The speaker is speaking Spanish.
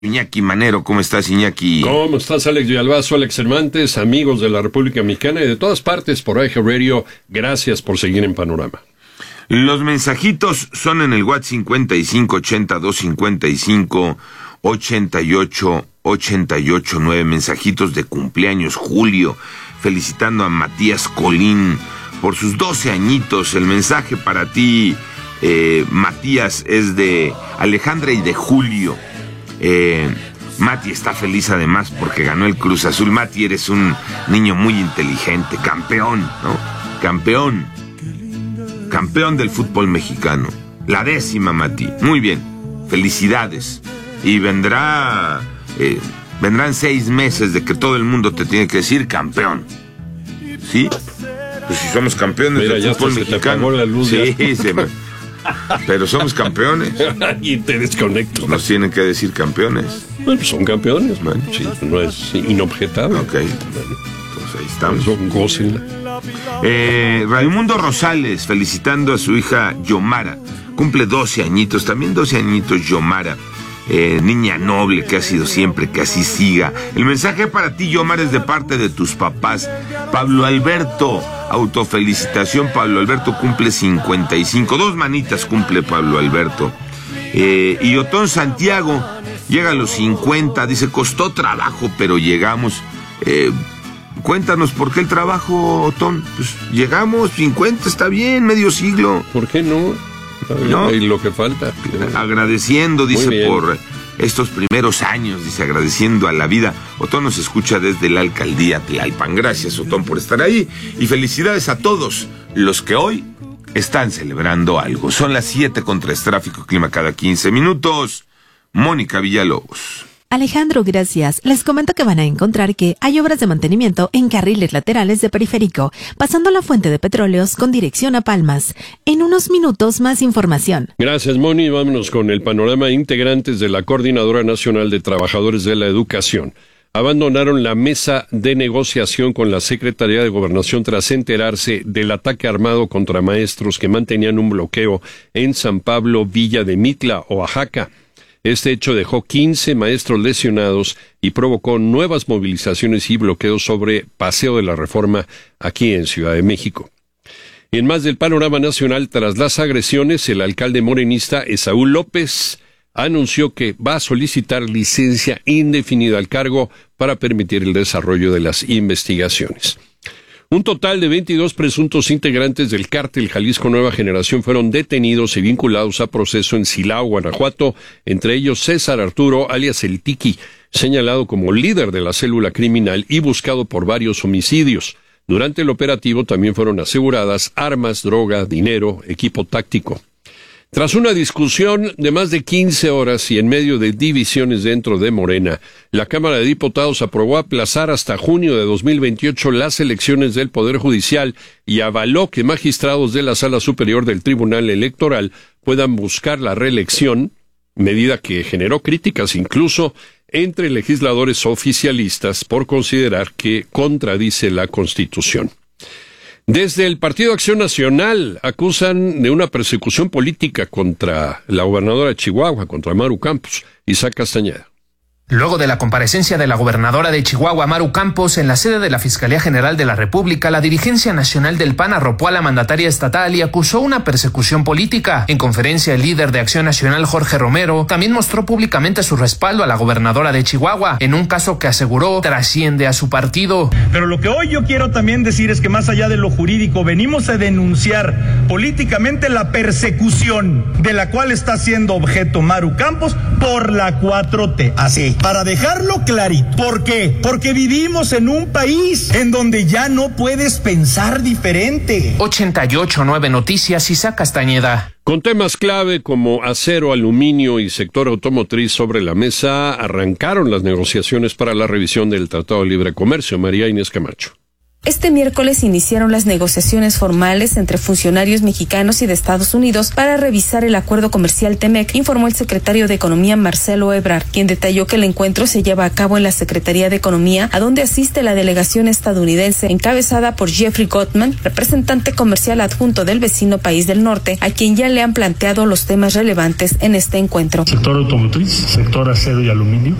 Iñaki Manero, ¿cómo estás, Iñaki? ¿Cómo estás, Alex Villalbazo, Alex Cervantes, amigos de la República Mexicana y de todas partes por AG Radio? Gracias por seguir en Panorama. Los mensajitos son en el WhatsApp 5582558888, mensajitos de cumpleaños. Julio, felicitando a Matías Colín por sus 12 añitos. El mensaje para ti, Matías, es de Alejandra y de Julio. Mati está feliz además porque ganó el Cruz Azul. Mati, eres un niño muy inteligente, campeón, ¿no? Campeón del fútbol mexicano. La 10ª, Mati. Muy bien, felicidades. Y vendrán 6 meses de que todo el mundo te tiene que decir campeón. ¿Sí? Pues si somos campeones del fútbol mexicano. Se te apagó la luz. Sí, pero somos campeones. Y te desconecto. Nos tienen que decir campeones. Bueno, pues son campeones, man. Sí, no es inobjetable. Ok. Entonces ahí estamos. Gócenla. Raimundo Rosales, felicitando a su hija Yomara. Cumple 12 añitos, también 12 añitos Yomara. Niña noble que ha sido siempre, que así siga. El mensaje para ti, Yomara, es de parte de tus papás. Pablo Alberto, autofelicitación. Pablo Alberto cumple 55. 2 manitas cumple Pablo Alberto. Y Otón Santiago llega a los 50. Dice, costó trabajo, pero llegamos. Cuéntanos por qué el trabajo, Otón. Pues llegamos, 50, está bien, medio siglo. ¿Por qué no? No. Y lo que falta. Agradeciendo, dice, por estos primeros años, dice, agradeciendo a la vida. Otón nos escucha desde la alcaldía Tlalpan. Gracias, Otón, por estar ahí. Y felicidades a todos los que hoy están celebrando algo. Son las 7:03, tráfico, clima cada 15 minutos. Mónica Villalobos. Alejandro, gracias. Les comento que van a encontrar que hay obras de mantenimiento en carriles laterales de Periférico, pasando la fuente de petróleos con dirección a Palmas. En unos minutos, más información. Gracias, Moni. Vámonos con el panorama. Integrantes de la Coordinadora Nacional de Trabajadores de la Educación abandonaron la mesa de negociación con la Secretaría de Gobernación tras enterarse del ataque armado contra maestros que mantenían un bloqueo en San Pablo, Villa de Mitla, Oaxaca. Este hecho dejó 15 maestros lesionados y provocó nuevas movilizaciones y bloqueos sobre Paseo de la Reforma aquí en Ciudad de México. En más del panorama nacional, tras las agresiones, el alcalde morenista Esaú López anunció que va a solicitar licencia indefinida al cargo para permitir el desarrollo de las investigaciones. Un total de 22 presuntos integrantes del cártel Jalisco Nueva Generación fueron detenidos y vinculados a proceso en Silao, Guanajuato, entre ellos César Arturo, alias El Tiki, señalado como líder de la célula criminal y buscado por varios homicidios. Durante el operativo también fueron aseguradas armas, droga, dinero, equipo táctico. Tras una discusión de más de 15 horas y en medio de divisiones dentro de Morena, la Cámara de Diputados aprobó aplazar hasta junio de 2028 las elecciones del Poder Judicial y avaló que magistrados de la Sala Superior del Tribunal Electoral puedan buscar la reelección, medida que generó críticas incluso entre legisladores oficialistas por considerar que contradice la Constitución. Desde el Partido Acción Nacional acusan de una persecución política contra la gobernadora de Chihuahua, contra Maru Campos. Isaac Castañeda. Luego de la comparecencia de la gobernadora de Chihuahua, Maru Campos, en la sede de la Fiscalía General de la República, la dirigencia nacional del PAN arropó a la mandataria estatal y acusó una persecución política. En conferencia, el líder de Acción Nacional, Jorge Romero, también mostró públicamente su respaldo a la gobernadora de Chihuahua, en un caso que aseguró trasciende a su partido. Pero lo que hoy yo quiero también decir es que más allá de lo jurídico, venimos a denunciar políticamente la persecución de la cual está siendo objeto Maru Campos por la 4T. Así. Para dejarlo clarito. ¿Por qué? Porque vivimos en un país en donde ya no puedes pensar diferente. 88.9 Noticias, Isaac Castañeda. Con temas clave como acero, aluminio y sector automotriz sobre la mesa, arrancaron las negociaciones para la revisión del Tratado de Libre Comercio. María Inés Camacho. Este miércoles iniciaron las negociaciones formales entre funcionarios mexicanos y de Estados Unidos para revisar el acuerdo comercial TEMEC, informó el secretario de Economía Marcelo Ebrard, quien detalló que el encuentro se lleva a cabo en la Secretaría de Economía, a donde asiste la delegación estadounidense encabezada por Jeffrey Gottman, representante comercial adjunto del vecino país del norte, a quien ya le han planteado los temas relevantes en este encuentro. Sector automotriz, sector acero y aluminio,